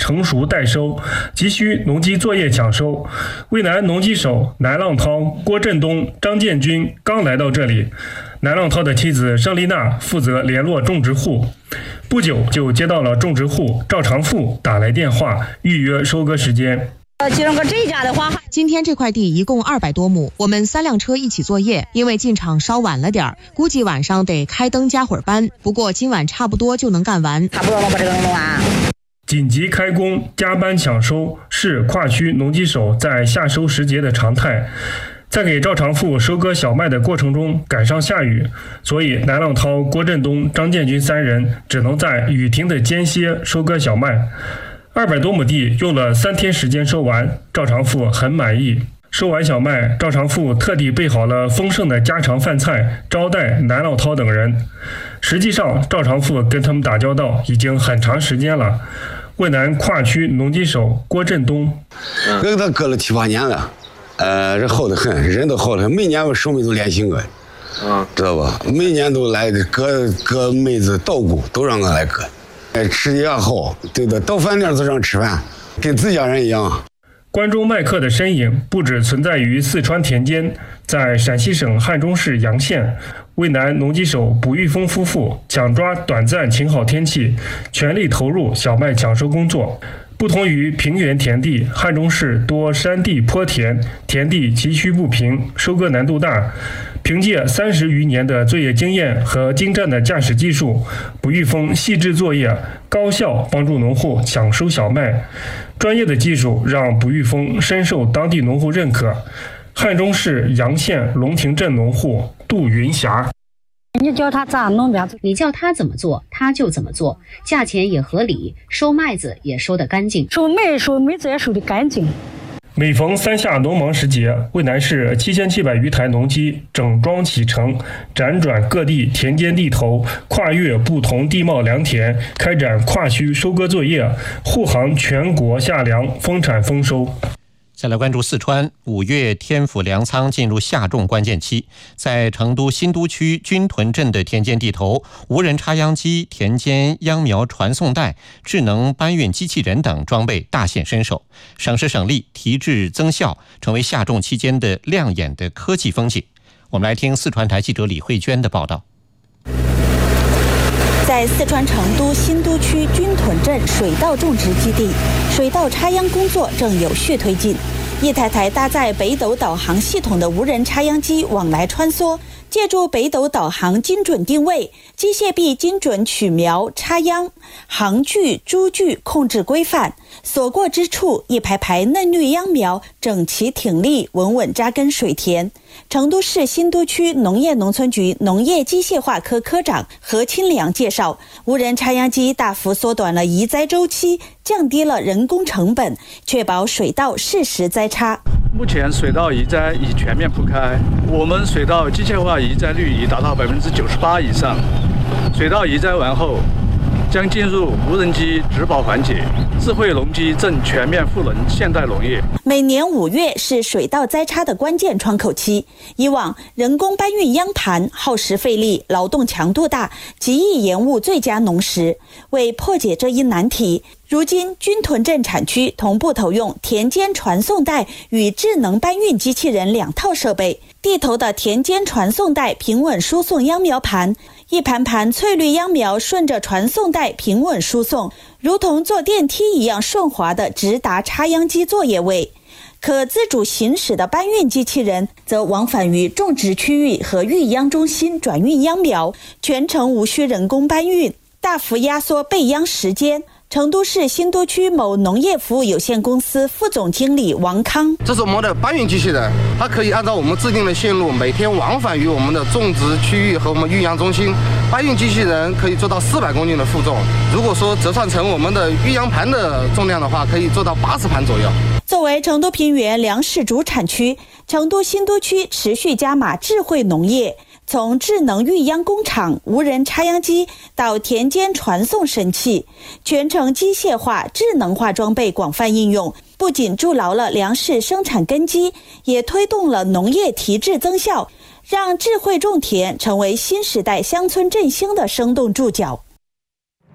成熟待收，急需农机作业抢收。渭南农机手南浪涛、郭振东、张建军刚来到这里，南浪涛的妻子盛丽娜负责联络种植户，不久就接到了种植户赵长富打来电话，预约收割时间。 这家的话， 今天这块地一共200多亩，我们3辆车一起作业，因为进场稍晚了点，估计晚上得开灯加会儿班，不过今晚差不多就能干完。 差不多能把这个弄完。 紧急开工加班抢收是跨区农机手在夏收时节的常态。在给赵长富收割小麦的过程中赶上下雨，所以南浪涛、郭振东、张建军3人只能在雨停的间歇收割小麦。200多亩地用了3天时间收完，赵长富很满意。收完小麦，赵长富特地备好了丰盛的家常饭菜，招待南浪涛等人。实际上，赵长富跟他们打交道已经很长时间了。渭南跨区农机手郭振东， 跟他割了7、8年了，这好得很，人都好得很，每年我手妹都连心割，知道吧？每年都来割妹子稻谷，都让我来割。吃的也好，对的，到饭点就让吃饭，跟自家人一样。 关中麦客的身影不只存在于四川田间，在陕西省汉中市洋县，渭南农机手卜玉峰夫妇抢抓短暂晴好天气，全力投入小麦抢收工作。不同于平原田地，汉中市多山地坡田，田地崎岖不平，收割难度大。凭借30余年的作业经验和精湛的驾驶技术，卜玉峰细致作业，高效帮助农户抢收小麦。专业的技术让卜玉峰深受当地农户认可。汉中市洋县龙亭镇农户杜云霞， 你叫他咋弄呗？你叫他怎么做，他就怎么做，价钱也合理，收麦子也收得干净， 收麦子也收得干净。 每逢3夏农忙时节，渭南市7700余台农机整装启程，辗转各地田间地头，跨越不同地貌良田，开展跨区收割作业，护航全国夏粮丰产丰收。 再来关注四川，5月天府粮仓进入夏种关键期，在成都新都区军屯镇的田间地头，无人插秧机、田间秧苗传送带、智能搬运机器人等装备大显身手，省时省力，提质增效，成为夏种期间的亮眼的科技风景。我们来听四川台记者李慧娟的报道。 在四川成都新都区军屯镇水稻种植基地，水稻插秧工作正有序推进。一台台搭载北斗导航系统的无人插秧机往来穿梭，借助北斗导航精准定位，机械臂精准取苗插秧，行距、株距控制规范，所过之处一排排嫩绿秧苗整齐挺立，稳稳扎根水田。成都市新都区农业农村局农业机械化科科长何清良介绍，无人插秧机大幅缩短了移栽周期，降低了人工成本，确保水稻适时栽插。 目前水稻移栽已全面铺开，我们水稻机械化移栽率已达到98%以上。水稻移栽完后，将进入无人机植保环节，智慧农机正全面赋能现代农业。 每年5月是水稻栽插的关键窗口期，以往人工搬运秧盘耗时费力，劳动强度大，极易延误最佳农时。为破解这一难题，如今军屯镇产区同步投用田间传送带与智能搬运机器人2套设备，地头的田间传送带平稳输送秧苗盘，一盘盘翠绿秧苗顺着传送带平稳输送，如同坐电梯一样顺滑地直达插秧机作业位。可自主行驶的搬运机器人则往返于种植区域和育秧中心转运秧苗，全程无需人工搬运，大幅压缩备秧时间。成都市新都区某农业服务有限公司副总经理王康， 这是我们的搬运机器人，它可以按照我们制定的线路，每天往返于我们的种植区域和我们育秧中心。搬运机器人可以做到400公斤的负重，如果说折算成我们的育秧盘的重量的话，可以做到80盘左右。 作为成都平原粮食主产区，成都新都区持续加码智慧农业，从智能育秧工厂、无人插秧机到田间传送神器，全程机械化、智能化装备广泛应用，不仅筑牢了粮食生产根基，也推动了农业提质增效，让智慧种田成为新时代乡村振兴的生动注脚。